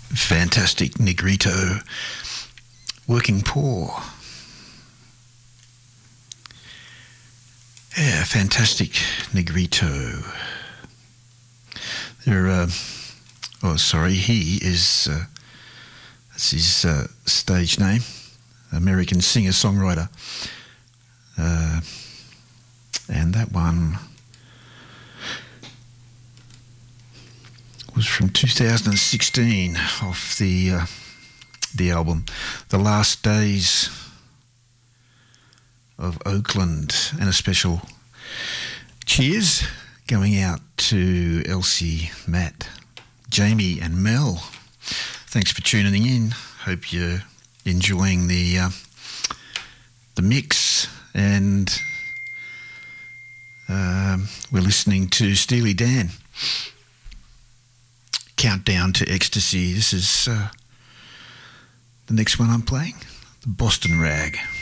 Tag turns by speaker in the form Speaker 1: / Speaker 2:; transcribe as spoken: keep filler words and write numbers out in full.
Speaker 1: fantastic Negrito, Working Poor. Yeah, fantastic Negrito. There, uh, oh, sorry, he is, uh, that's his uh, stage name, American singer-songwriter. Uh, and that one was from two thousand sixteen off the uh, the album The Last Days of Oakland, and a special cheers going out to Elsie, Matt, Jamie and Mel. Thanks for tuning in. Hope you're enjoying the uh, the mix, and um, we're listening to Steely Dan, Countdown to Ecstasy. This is uh, the next one I'm playing, the Boston Rag.